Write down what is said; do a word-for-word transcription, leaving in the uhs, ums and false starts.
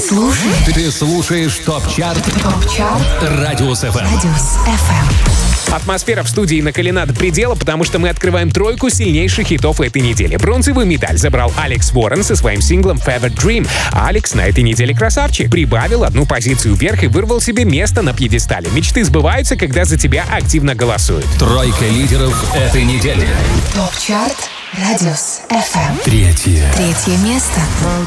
слушаешь. Ты слушаешь ТОП-чарт. ТОП-чарт. Радиус эф эм. Радиус эф эм. Атмосфера в студии накалена до предела, потому что мы открываем тройку сильнейших хитов этой недели. Бронзовую медаль забрал Алекс Уоррен со своим синглом Fever Dream. Алекс на этой неделе красавчик. Прибавил одну позицию вверх и вырвал себе место на пьедестале. Мечты сбываются, когда за тебя активно голосуют. Тройка лидеров этой недели. ТОП-чарт. Радиус эф эм. Третье. Третье место.